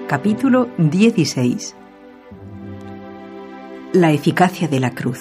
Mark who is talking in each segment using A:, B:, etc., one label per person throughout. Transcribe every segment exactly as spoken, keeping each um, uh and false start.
A: Capítulo dieciséis. La eficacia de la cruz.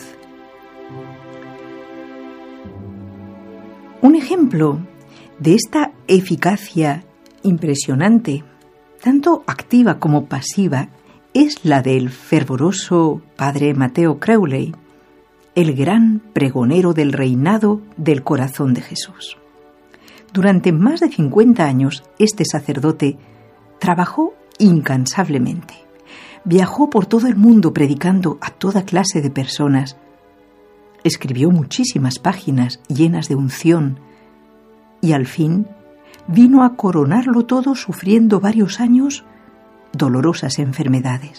A: Un ejemplo de esta eficacia impresionante, tanto activa como pasiva, es la del fervoroso padre Mateo Crowley, el gran pregonero del reinado del corazón de Jesús. Durante más de cincuenta años, este sacerdote trabajó incansablemente. Viajó por todo el mundo predicando a toda clase de personas. Escribió muchísimas páginas llenas de unción y al fin vino a coronarlo todo sufriendo varios años dolorosas enfermedades.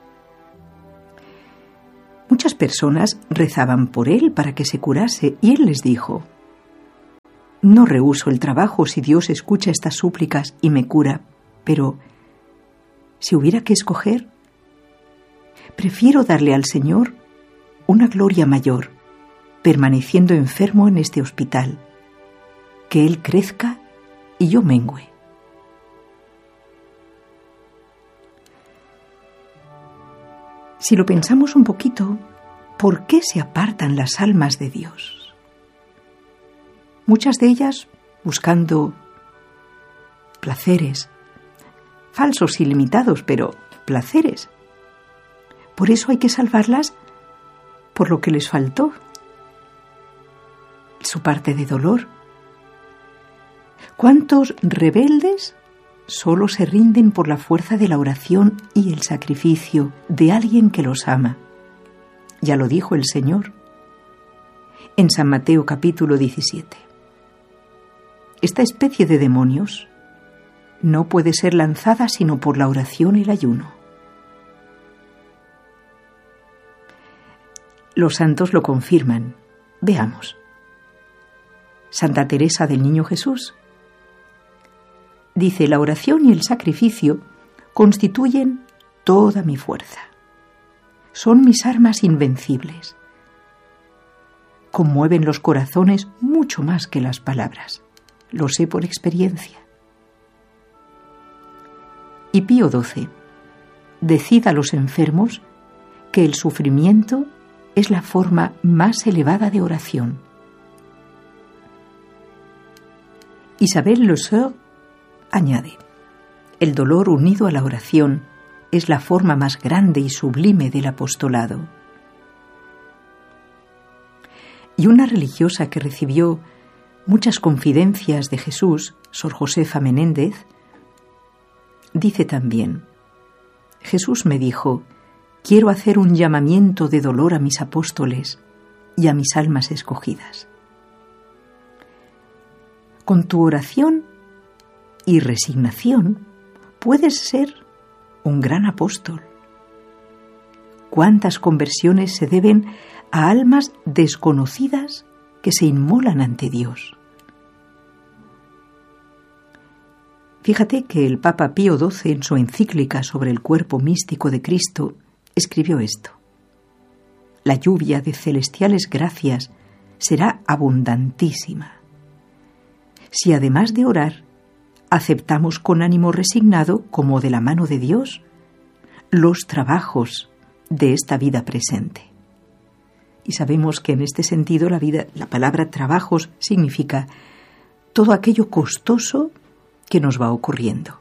A: Muchas personas rezaban por él para que se curase y él les dijo: «No rehúso el trabajo si Dios escucha estas súplicas y me cura, pero si hubiera que escoger, prefiero darle al Señor una gloria mayor, permaneciendo enfermo en este hospital, que Él crezca y yo mengüe». Si lo pensamos un poquito, ¿por qué se apartan las almas de Dios? Muchas de ellas buscando placeres, falsos y limitados, pero placeres. Por eso hay que salvarlas por lo que les faltó, su parte de dolor. ¿Cuántos rebeldes solo se rinden por la fuerza de la oración y el sacrificio de alguien que los ama? Ya lo dijo el Señor en San Mateo capítulo diecisiete. Esta especie de demonios no puede ser lanzada sino por la oración y el ayuno. Los santos lo confirman. Veamos. Santa Teresa del Niño Jesús dice: la oración y el sacrificio constituyen toda mi fuerza. Son mis armas invencibles. Conmueven los corazones mucho más que las palabras. Lo sé por experiencia. Y Pío doce decida a los enfermos que el sufrimiento es la forma más elevada de oración. Isabel Le Sœur añade: el dolor unido a la oración es la forma más grande y sublime del apostolado. Y una religiosa que recibió muchas confidencias de Jesús, Sor Josefa Menéndez, dice también: Jesús me dijo: quiero hacer un llamamiento de dolor a mis apóstoles y a mis almas escogidas. Con tu oración y resignación puedes ser un gran apóstol. ¿Cuántas conversiones se deben a almas desconocidas que se inmolan ante Dios? Fíjate que el Papa Pío doce, en su encíclica sobre el cuerpo místico de Cristo, escribió esto: la lluvia de celestiales gracias será abundantísima si, además de orar, aceptamos con ánimo resignado, como de la mano de Dios, los trabajos de esta vida presente. Y sabemos que en este sentido la vida, la palabra trabajos significa todo aquello costoso que nos va ocurriendo.